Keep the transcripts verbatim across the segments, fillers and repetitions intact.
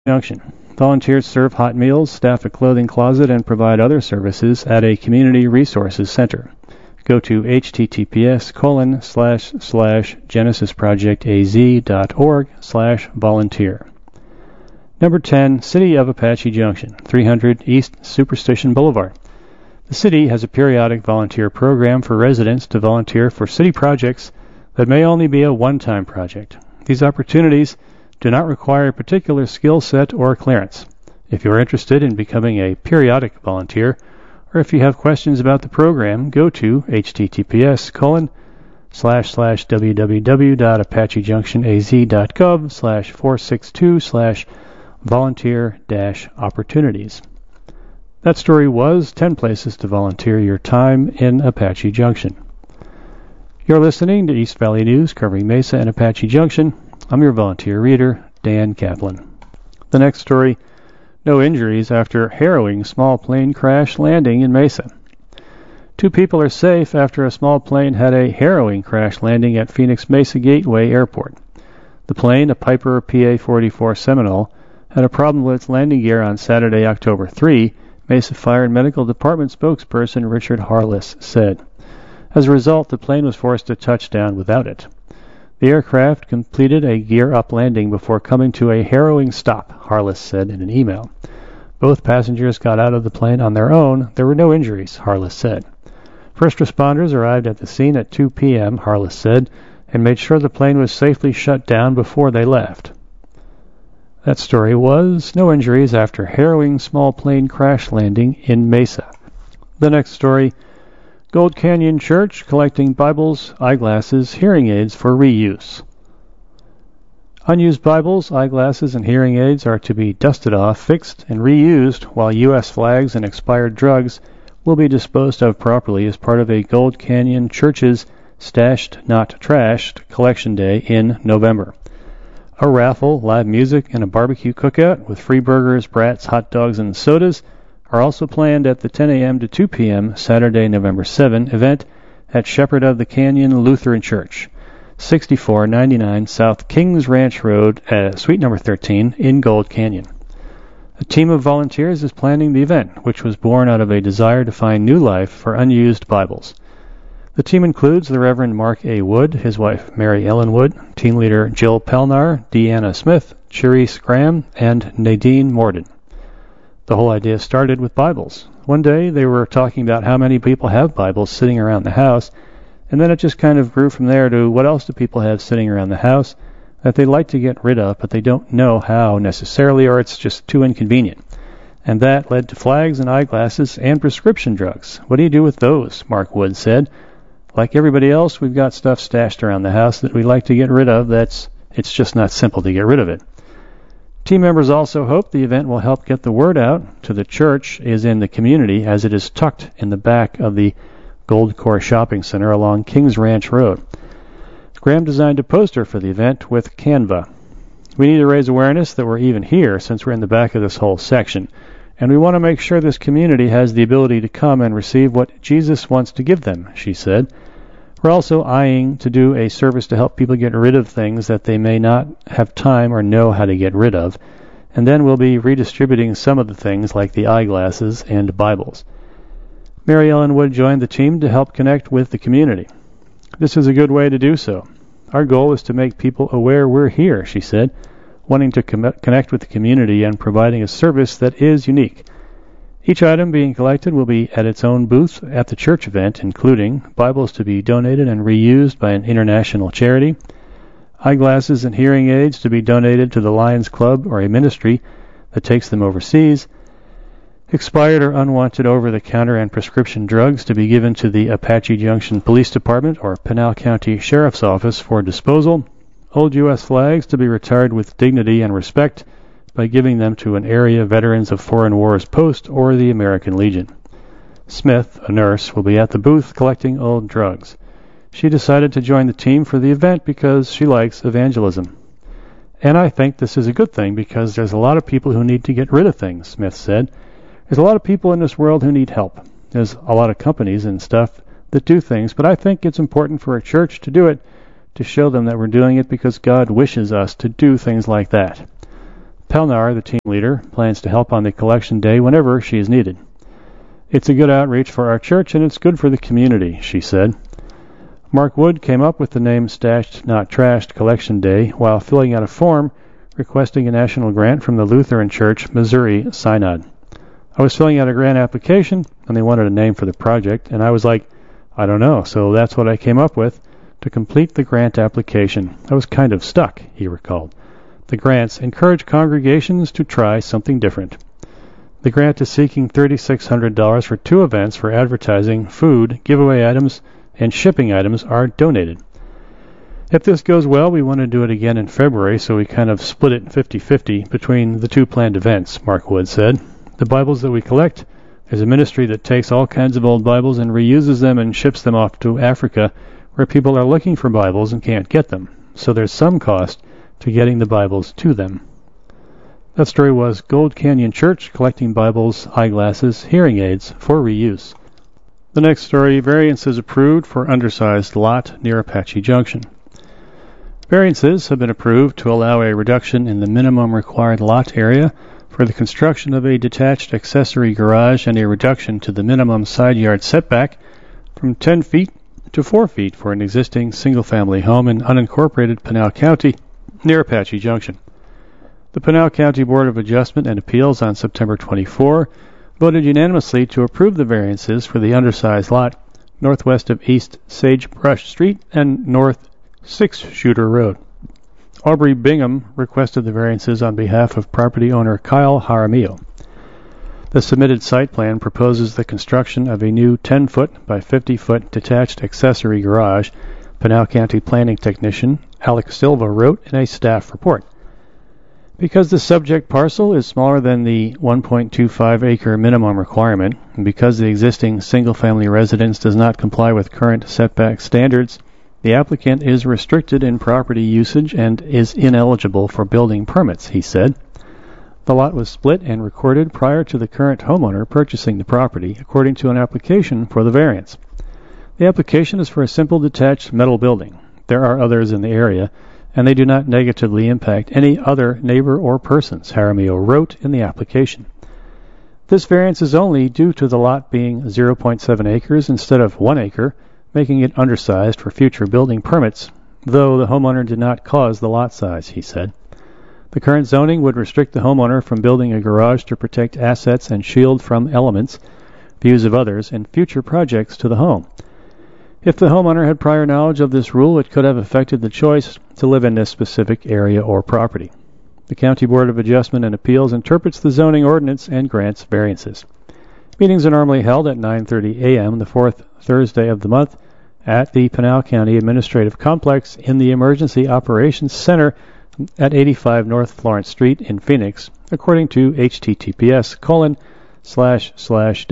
Junction. Volunteers serve hot meals, staff a clothing closet, and provide other services at a community resources center. Go to https colon slash slash genesisprojectaz.org slash volunteer. Number ten, City of Apache Junction, three hundred East Superstition Boulevard. The city has a periodic volunteer program for residents to volunteer for city projects that may only be a one-time project. These opportunities do not require a particular skill set or clearance. If you are interested in becoming a periodic volunteer, or if you have questions about the program, go to https colon slash slash www.apachejunction.az.gov slash 462 slash volunteer dash opportunities. That story was ten places to volunteer your time in Apache Junction. You're listening to East Valley News covering Mesa and Apache Junction. I'm your volunteer reader, Dan Kaplan. The next story, no injuries after harrowing small plane crash landing in Mesa. Two people are safe after a small plane had a harrowing crash landing at Phoenix Mesa Gateway Airport. The plane, a Piper P A forty-four Seminole, had a problem with its landing gear on Saturday, October third, Mesa Fire and Medical Department spokesperson Richard Harless said. As a result, the plane was forced to touch down without it. The aircraft completed a gear-up landing before coming to a harrowing stop, Harless said in an email. Both passengers got out of the plane on their own. There were no injuries, Harless said. First responders arrived at the scene at two p.m., Harless said, and made sure the plane was safely shut down before they left. That story was no injuries after harrowing small plane crash landing in Mesa. The next story, Gold Canyon Church collecting Bibles, eyeglasses, hearing aids for reuse. Unused Bibles, eyeglasses, and hearing aids are to be dusted off, fixed, and reused, while U S flags and expired drugs will be disposed of properly as part of a Gold Canyon Church's Stashed Not Trashed collection day in November. A raffle, live music, and a barbecue cookout with free burgers, brats, hot dogs, and sodas are also planned at the ten a.m. to two p.m. Saturday, November seventh event at Shepherd of the Canyon Lutheran Church, sixty-four ninety-nine South Kings Ranch Road, uh, Suite number thirteen, in Gold Canyon. A team of volunteers is planning the event, which was born out of a desire to find new life for unused Bibles. The team includes the Reverend Mark A. Wood, his wife Mary Ellen Wood, team leader Jill Pelnar, Deanna Smith, Cherise Graham, and Nadine Morden. The whole idea started with Bibles. One day they were talking about how many people have Bibles sitting around the house, and then it just kind of grew from there to what else do people have sitting around the house that they'd like to get rid of, but they don't know how necessarily, or it's just too inconvenient. And that led to flags and eyeglasses and prescription drugs. What do you do with those? Mark Wood said. Like everybody else, we've got stuff stashed around the house that we like to get rid of. That's it's just not simple to get rid of it. Team members also hope the event will help get the word out to the church is in the community, as it is tucked in the back of the Gold Core Shopping Center along Kings Ranch Road. Graham designed a poster for the event with Canva. We need to raise awareness that we're even here since we're in the back of this whole section, and we want to make sure this community has the ability to come and receive what Jesus wants to give them, she said. We're also eyeing to do a service to help people get rid of things that they may not have time or know how to get rid of, and then we'll be redistributing some of the things like the eyeglasses and Bibles. Mary Ellen Wood joined the team to help connect with the community. This is a good way to do so. Our goal is to make people aware we're here, she said, wanting to com- connect with the community and providing a service that is unique. Each item being collected will be at its own booth at the church event, including Bibles to be donated and reused by an international charity, eyeglasses and hearing aids to be donated to the Lions Club or a ministry that takes them overseas, expired or unwanted over-the-counter and prescription drugs to be given to the Apache Junction Police Department or Pinal County Sheriff's Office for disposal, old U S flags to be retired with dignity and respect by giving them to an Area Veterans of Foreign Wars Post or the American Legion. Smith, a nurse, will be at the booth collecting old drugs. She decided to join the team for the event because she likes evangelism. And I think this is a good thing because there's a lot of people who need to get rid of things, Smith said. There's a lot of people in this world who need help. There's a lot of companies and stuff that do things, but I think it's important for a church to do it, to show them that we're doing it because God wishes us to do things like that. Pelnar, the team leader, plans to help on the collection day whenever she is needed. It's a good outreach for our church, and it's good for the community, she said. Mark Wood came up with the name Stashed Not Trashed Collection Day while filling out a form requesting a national grant from the Lutheran Church Missouri Synod. I was filling out a grant application, and they wanted a name for the project, and I was like, I don't know, so that's what I came up with to complete the grant application. I was kind of stuck, he recalled. The grants encourage congregations to try something different. The grant is seeking three thousand six hundred dollars for two events for advertising, food, giveaway items, and shipping items are donated. If this goes well, we want to do it again in February, so we kind of split it fifty-fifty between the two planned events, Mark Wood said. The Bibles that we collect, there's a ministry that takes all kinds of old Bibles and reuses them and ships them off to Africa, where people are looking for Bibles and can't get them. So there's some cost to getting the Bibles to them. That story was Gold Canyon Church collecting Bibles, eyeglasses, hearing aids for reuse. The next story, variances approved for undersized lot near Apache Junction. Variances have been approved to allow a reduction in the minimum required lot area for the construction of a detached accessory garage and a reduction to the minimum side yard setback from ten feet to four feet for an existing single-family home in unincorporated Pinal County near Apache Junction. The Pinal County Board of Adjustment and Appeals on September twenty-fourth voted unanimously to approve the variances for the undersized lot northwest of East Sagebrush Street and North Six-Shooter Road. Aubrey Bingham requested the variances on behalf of property owner Kyle Jaramillo. The submitted site plan proposes the construction of a new ten-foot by fifty-foot detached accessory garage, Pinal County Planning Technician Alex Silva wrote in a staff report. Because the subject parcel is smaller than the one point two five acre minimum requirement, and because the existing single-family residence does not comply with current setback standards, the applicant is restricted in property usage and is ineligible for building permits, he said. The lot was split and recorded prior to the current homeowner purchasing the property, according to an application for the variance. The application is for a simple detached metal building. There are others in the area, and they do not negatively impact any other neighbor or persons, Jaramillo wrote in the application. This variance is only due to the lot being zero point seven acres instead of one acre, making it undersized for future building permits, though the homeowner did not cause the lot size, he said. The current zoning would restrict the homeowner from building a garage to protect assets and shield from elements, views of others, and future projects to the home. If the homeowner had prior knowledge of this rule, it could have affected the choice to live in this specific area or property. The County Board of Adjustment and Appeals interprets the zoning ordinance and grants variances. Meetings are normally held at nine thirty a.m. the fourth Thursday of the month at the Pinal County Administrative Complex in the Emergency Operations Center at eighty-five North Florence Street in Phoenix, according to https colon slash slash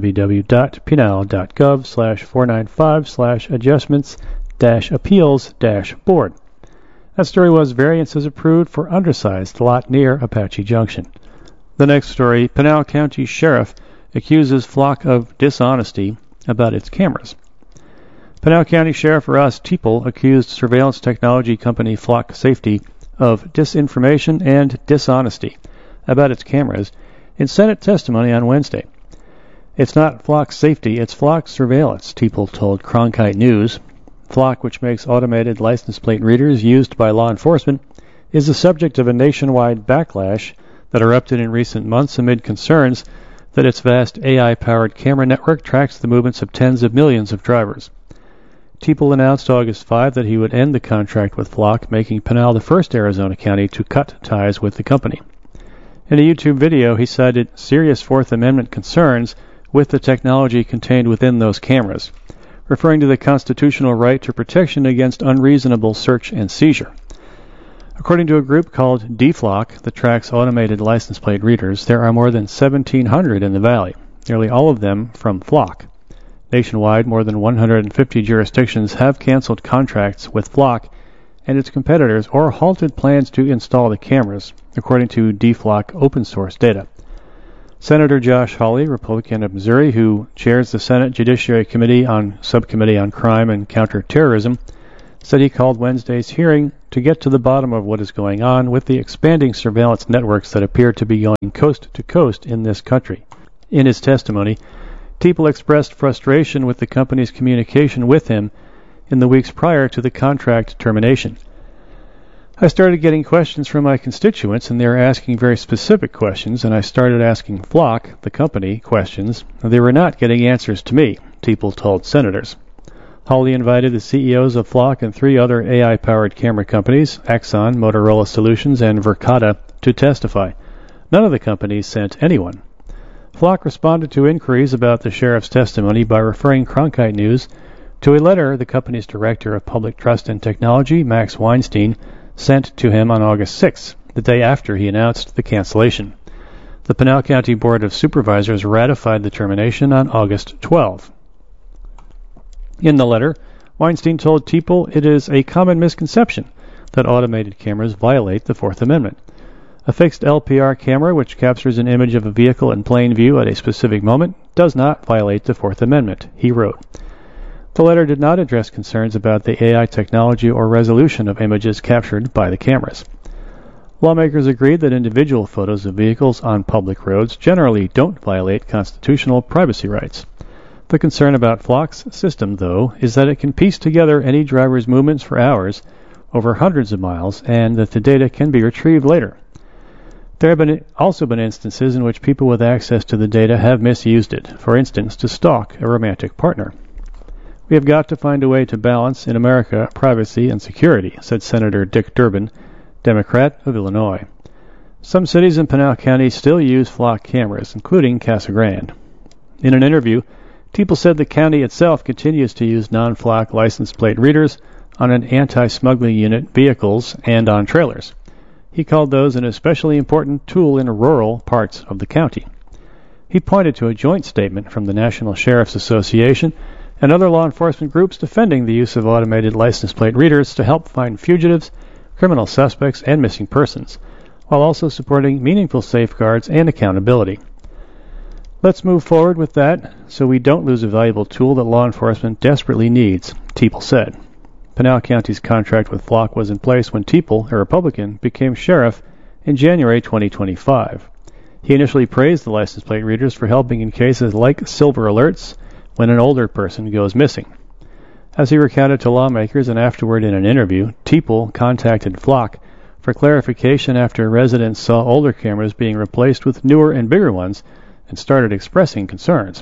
www.pinal.gov slash 495 slash adjustments dash appeals dash board. That story was variances approved for undersized lot near Apache Junction. The next story, Pinal County Sheriff accuses flock of dishonesty about its cameras. Pinal County Sheriff Ross Teeple accused surveillance technology company Flock Safety of disinformation and dishonesty about its cameras in Senate testimony on Wednesday. It's not Flock Safety, it's Flock Surveillance, Teeple told Cronkite News. Flock, which makes automated license plate readers used by law enforcement, is the subject of a nationwide backlash that erupted in recent months amid concerns that its vast A I-powered camera network tracks the movements of tens of millions of drivers. Teeple announced August fifth that he would end the contract with Flock, making Pinal the first Arizona county to cut ties with the company. In a YouTube video, he cited serious Fourth Amendment concerns with the technology contained within those cameras, referring to the constitutional right to protection against unreasonable search and seizure. According to a group called D Flock that tracks automated license plate readers, there are more than seventeen hundred in the valley, nearly all of them from Flock. Nationwide, more than one hundred fifty jurisdictions have canceled contracts with Flock and its competitors or halted plans to install the cameras, according to D Flock open source data. Senator Josh Hawley, Republican of Missouri, who chairs the Senate Judiciary Committee on Subcommittee on Crime and Counterterrorism, said he called Wednesday's hearing to get to the bottom of what is going on with the expanding surveillance networks that appear to be going coast to coast in this country. In his testimony, Teeple expressed frustration with the company's communication with him in the weeks prior to the contract termination. I started getting questions from my constituents, and they were asking very specific questions, and I started asking Flock, the company, questions, and they were not getting answers to me, Teeple told senators. Hawley invited the C E Os of Flock and three other A I-powered camera companies, Axon, Motorola Solutions, and Verkada, to testify. None of the companies sent anyone. Flock responded to inquiries about the sheriff's testimony by referring Cronkite News to a letter the company's director of public trust and technology, Max Weinstein, sent to him on August sixth, the day after he announced the cancellation. The Pinal County Board of Supervisors ratified the termination on August twelfth. In the letter, Weinstein told Teeple it is a common misconception that automated cameras violate the Fourth Amendment. A fixed L P R camera which captures an image of a vehicle in plain view at a specific moment does not violate the Fourth Amendment, he wrote. The letter did not address concerns about the A I technology or resolution of images captured by the cameras. Lawmakers agreed that individual photos of vehicles on public roads generally don't violate constitutional privacy rights. The concern about Flock's system, though, is that it can piece together any driver's movements for hours over hundreds of miles and that the data can be retrieved later. There have been also been instances in which people with access to the data have misused it, for instance, to stalk a romantic partner. We have got to find a way to balance in America privacy and security, said Senator Dick Durbin, Democrat of Illinois. Some cities in Pinal County still use Flock cameras, including Casa Grande. In an interview, Teeple said the county itself continues to use non-Flock license plate readers on an anti-smuggling unit vehicles and on trailers. He called those an especially important tool in rural parts of the county. He pointed to a joint statement from the National Sheriff's Association and other law enforcement groups defending the use of automated license plate readers to help find fugitives, criminal suspects, and missing persons, while also supporting meaningful safeguards and accountability. Let's move forward with that so we don't lose a valuable tool that law enforcement desperately needs, Teeple said. Pinal County's contract with Flock was in place when Teeple, a Republican, became sheriff in January twenty twenty-five. He initially praised the license plate readers for helping in cases like silver alerts when an older person goes missing. As he recounted to lawmakers and afterward in an interview, Teeple contacted Flock for clarification after residents saw older cameras being replaced with newer and bigger ones and started expressing concerns.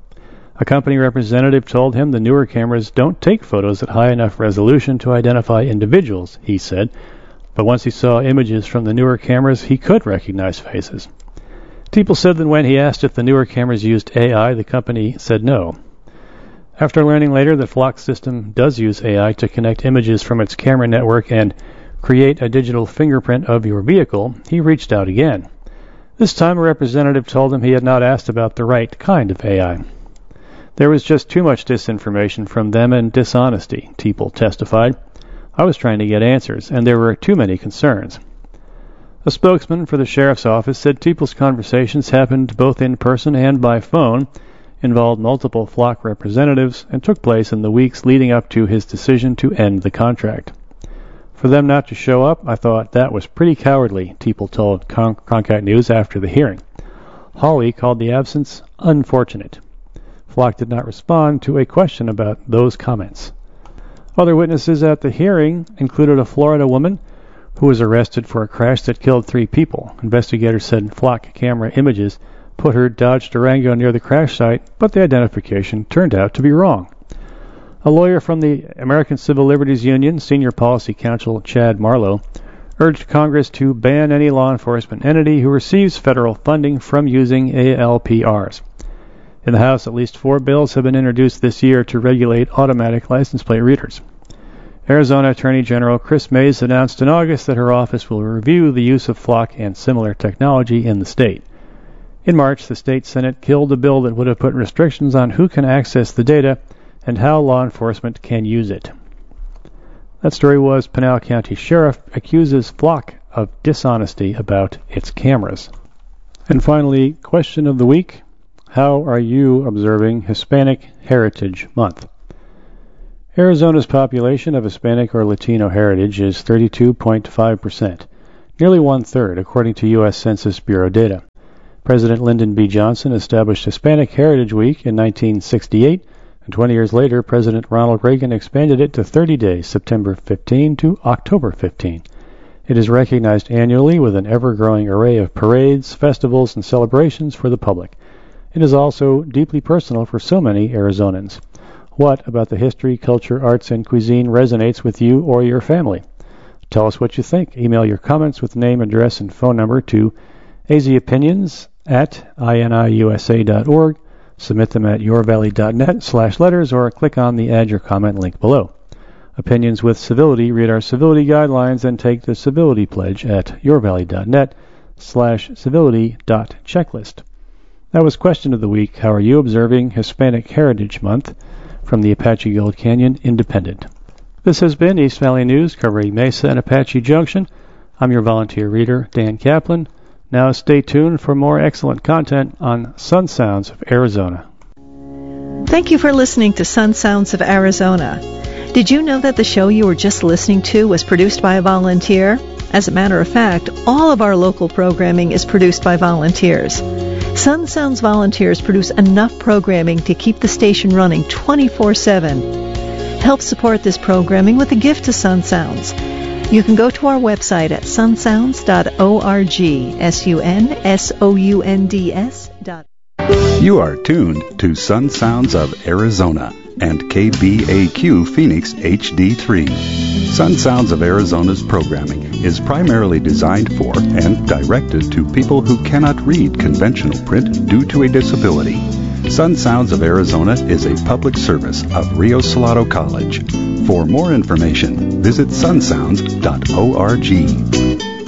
A company representative told him the newer cameras don't take photos at high enough resolution to identify individuals, he said, but once he saw images from the newer cameras, he could recognize faces. Teeple said that when he asked if the newer cameras used A I, the company said no. After learning later that Flock's system does use A I to connect images from its camera network and create a digital fingerprint of your vehicle, he reached out again. This time a representative told him he had not asked about the right kind of A I. There was just too much disinformation from them and dishonesty, Teeple testified. I was trying to get answers, and there were too many concerns. A spokesman for the sheriff's office said Teeple's conversations happened both in person and by phone, involved multiple Flock representatives, and took place in the weeks leading up to his decision to end the contract. For them not to show up, I thought that was pretty cowardly, Teeple told Cron- Cronkite News after the hearing. Hawley called the absence unfortunate. Flock did not respond to a question about those comments. Other witnesses at the hearing included a Florida woman who was arrested for a crash that killed three people. Investigators said Flock camera images put her Dodge Durango near the crash site, but the identification turned out to be wrong. A lawyer from the American Civil Liberties Union, Senior Policy Counsel Chad Marlowe, urged Congress to ban any law enforcement entity who receives federal funding from using A L P Rs. In the House, at least four bills have been introduced this year to regulate automatic license plate readers. Arizona Attorney General Chris Mays announced in August that her office will review the use of Flock and similar technology in the state. In March, the state Senate killed a bill that would have put restrictions on who can access the data and how law enforcement can use it. That story was Pinal County Sheriff accuses Flock of dishonesty about its cameras. And finally, question of the week, how are you observing Hispanic Heritage Month? Arizona's population of Hispanic or Latino heritage is thirty-two point five percent, nearly one-third, according to U S Census Bureau data. President Lyndon B. Johnson established Hispanic Heritage Week in nineteen sixty-eight, and twenty years later, President Ronald Reagan expanded it to thirty days, September fifteenth to October fifteenth. It is recognized annually with an ever-growing array of parades, festivals, and celebrations for the public. It is also deeply personal for so many Arizonans. What about the history, culture, arts, and cuisine resonates with you or your family? Tell us what you think. Email your comments with name, address, and phone number to azopinions at iniusa dot org. Submit them at yourvalley.net slash letters or click on the Add Your Comment link below. Opinions with Civility. Read our civility guidelines and take the civility pledge at yourvalley.net slash civility.checklist. That was Question of the Week. How are you observing Hispanic Heritage Month? From the Apache Gold Canyon Independent. This has been East Valley News covering Mesa and Apache Junction. I'm your volunteer reader, Dan Kaplan. Now stay tuned for more excellent content on Sun Sounds of Arizona. Thank you for listening to Sun Sounds of Arizona. Did you know that the show you were just listening to was produced by a volunteer? As a matter of fact, all of our local programming is produced by volunteers. Sun Sounds volunteers produce enough programming to keep the station running twenty-four seven. Help support this programming with a gift to Sun Sounds. You can go to our website at sun sounds dot org, S U N S O U N D S dot org. You are tuned to Sun Sounds of Arizona and K B A Q Phoenix H D three. Sun Sounds of Arizona's programming is primarily designed for and directed to people who cannot read conventional print due to a disability. Sun Sounds of Arizona is a public service of Rio Salado College. For more information, visit sun sounds dot org.